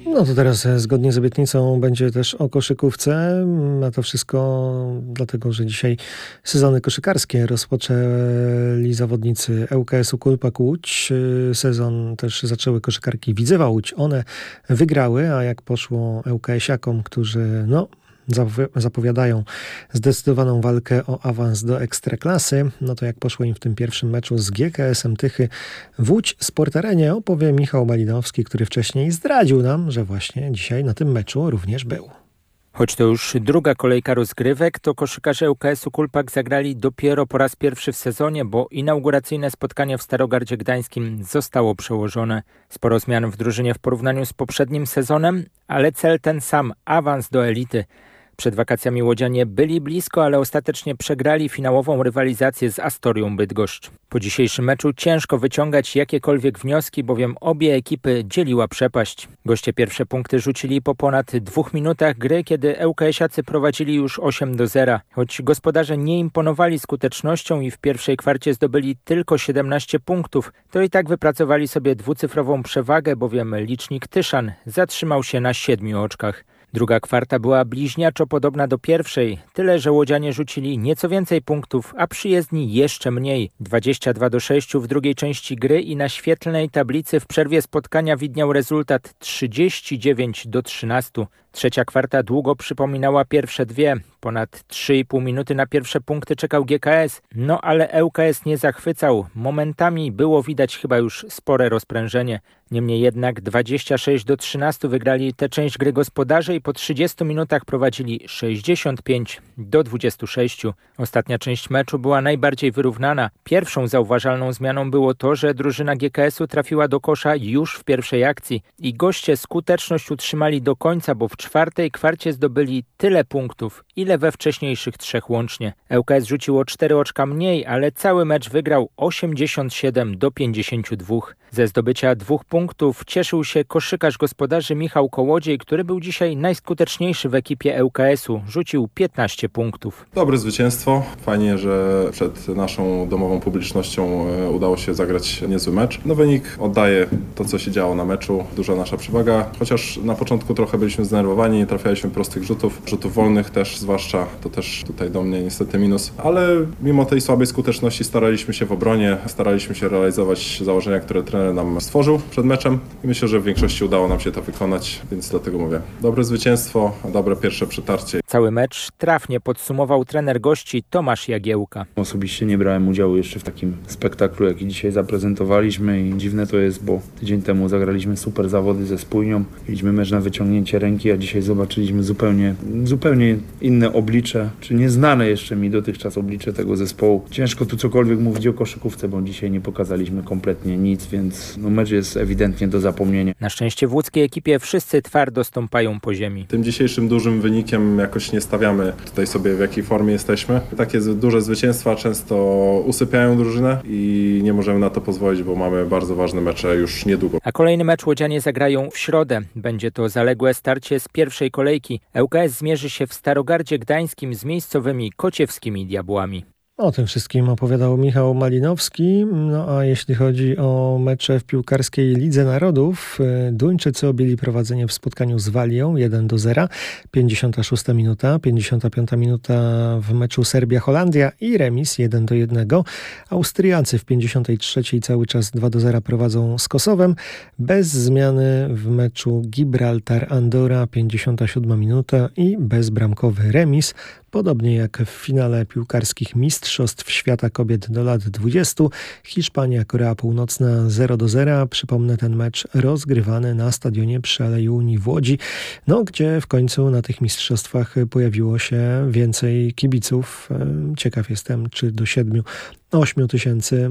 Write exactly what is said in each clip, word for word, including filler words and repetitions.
No to teraz zgodnie z obietnicą będzie też o koszykówce, a to wszystko dlatego, że dzisiaj sezony koszykarskie rozpoczęli zawodnicy L K S-u Kulpak Łódź. Sezon też zaczęły koszykarki Widzewa Łódź. One wygrały, a jak poszło L K S-iakom, którzy no zapowiadają zdecydowaną walkę o awans do Ekstraklasy. No to jak poszło im w tym pierwszym meczu z G K S-em Tychy w Łódź Sport Arenie, opowie Michał Malinowski, który wcześniej zdradził nam, że właśnie dzisiaj na tym meczu również był. Choć to już druga kolejka rozgrywek, to koszykarze L K S-u Kulpak zagrali dopiero po raz pierwszy w sezonie, bo inauguracyjne spotkanie w Starogardzie Gdańskim zostało przełożone. Sporo zmian w drużynie w porównaniu z poprzednim sezonem, ale cel ten sam, awans do elity. Przed wakacjami łodzianie byli blisko, ale ostatecznie przegrali finałową rywalizację z Astorią Bydgoszcz. Po dzisiejszym meczu ciężko wyciągać jakiekolwiek wnioski, bowiem obie ekipy dzieliła przepaść. Goście pierwsze punkty rzucili po ponad dwóch minutach gry, kiedy L K S-iacy prowadzili już osiem do zera. Choć gospodarze nie imponowali skutecznością i w pierwszej kwarcie zdobyli tylko siedemnaście punktów, to i tak wypracowali sobie dwucyfrową przewagę, bowiem licznik Tyszan zatrzymał się na siedmiu oczkach. Druga kwarta była bliźniaczo podobna do pierwszej, tyle że łodzianie rzucili nieco więcej punktów, a przyjezdni jeszcze mniej. dwadzieścia dwa do sześciu w drugiej części gry i na świetlnej tablicy w przerwie spotkania widniał rezultat trzydzieści dziewięć do trzynastu. Trzecia kwarta długo przypominała pierwsze dwie. Ponad trzy i pół minuty na pierwsze punkty czekał G K S. No ale L K S nie zachwycał. Momentami było widać chyba już spore rozprężenie. Niemniej jednak dwadzieścia sześć do trzynastu wygrali tę część gry gospodarze i po trzydziestu minutach prowadzili sześćdziesiąt pięć do dwudziestu sześciu. Ostatnia część meczu była najbardziej wyrównana. Pierwszą zauważalną zmianą było to, że drużyna G K S-u trafiła do kosza już w pierwszej akcji i goście skuteczność utrzymali do końca, bo w czwartej kwarcie zdobyli tyle punktów, ile we wcześniejszych trzech łącznie. L K S rzuciło cztery oczka mniej, ale cały mecz wygrał osiemdziesiąt siedem do pięćdziesięciu dwóch. Ze zdobycia dwóch punktów cieszył się koszykarz gospodarzy Michał Kołodziej, który był dzisiaj najskuteczniejszy w ekipie L K S-u. Rzucił piętnaście punktów. Dobre zwycięstwo. Fajnie, że przed naszą domową publicznością udało się zagrać niezły mecz. No wynik oddaje to, co się działo na meczu. Duża nasza przewaga. Chociaż na początku trochę byliśmy zdenerwowani, nie trafialiśmy prostych rzutów. Rzutów wolnych też zwłaszcza. To też tutaj do mnie niestety minus. Ale mimo tej słabej skuteczności staraliśmy się w obronie. Staraliśmy się realizować założenia, które trener nam stworzył przed meczem i myślę, że w większości udało nam się to wykonać, więc dlatego mówię, dobre zwycięstwo, dobre pierwsze przetarcie. Cały mecz trafnie podsumował trener gości Tomasz Jagiełka. Osobiście nie brałem udziału jeszcze w takim spektaklu, jaki dzisiaj zaprezentowaliśmy i dziwne to jest, bo tydzień temu zagraliśmy super zawody ze Spójnią, mieliśmy mecz na wyciągnięcie ręki, a dzisiaj zobaczyliśmy zupełnie, zupełnie inne oblicze, czy nieznane jeszcze mi dotychczas oblicze tego zespołu. Ciężko tu cokolwiek mówić o koszykówce, bo dzisiaj nie pokazaliśmy kompletnie nic, więc no mecz jest ewidentnie do zapomnienia. Na szczęście w łódzkiej ekipie wszyscy twardo stąpają po ziemi. Tym dzisiejszym dużym wynikiem jakoś nie stawiamy tutaj sobie, w jakiej formie jesteśmy. Takie duże zwycięstwa często usypiają drużynę i nie możemy na to pozwolić, bo mamy bardzo ważne mecze już niedługo. A kolejny mecz łodzianie zagrają w środę. Będzie to zaległe starcie z pierwszej kolejki. L K S zmierzy się w Starogardzie Gdańskim z miejscowymi kociewskimi Diabłami. O tym wszystkim opowiadał Michał Malinowski. No a jeśli chodzi o mecze w piłkarskiej Lidze Narodów, Duńczycy objęli prowadzenie w spotkaniu z Walią jeden do zera. pięćdziesiąta szósta minuta, pięćdziesiąta piąta minuta w meczu Serbia-Holandia i remis jeden do jednego. Austriacy w pięćdziesiątej trzeciej cały czas dwa do zera prowadzą z Kosowem. Bez zmiany w meczu Gibraltar-Andora pięćdziesiąta siódma minuta i bezbramkowy remis. Podobnie jak w finale piłkarskich Mistrzostw Świata Kobiet do lat dwudziestu. Hiszpania, Korea Północna zero do zera. Przypomnę, ten mecz rozgrywany na stadionie przy Alei Unii w Łodzi, no, gdzie w końcu na tych mistrzostwach pojawiło się więcej kibiców. Ciekaw jestem, czy do siedmiu ośmiu tysięcy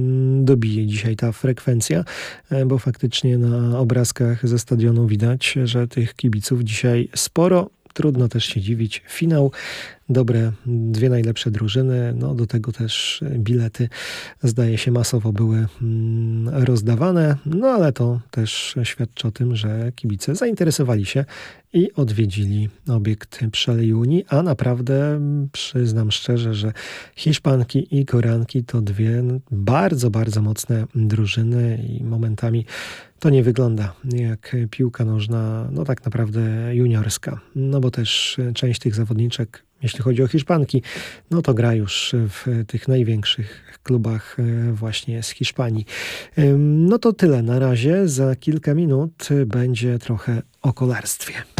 dobije dzisiaj ta frekwencja, bo faktycznie na obrazkach ze stadionu widać, że tych kibiców dzisiaj sporo. Trudno też się dziwić. Finał, dobre, dwie najlepsze drużyny. No do tego też bilety, zdaje się, masowo były rozdawane. No ale to też świadczy o tym, że kibice zainteresowali się i odwiedzili obiekt przy Alei Unii. A naprawdę przyznam szczerze, że Hiszpanki i Koreanki to dwie bardzo, bardzo mocne drużyny i momentami To nie wygląda jak piłka nożna, no tak naprawdę juniorska. No bo też część tych zawodniczek, jeśli chodzi o Hiszpanki, no to gra już w tych największych klubach właśnie z Hiszpanii. No to tyle na razie. Za kilka minut będzie trochę o kolarstwie.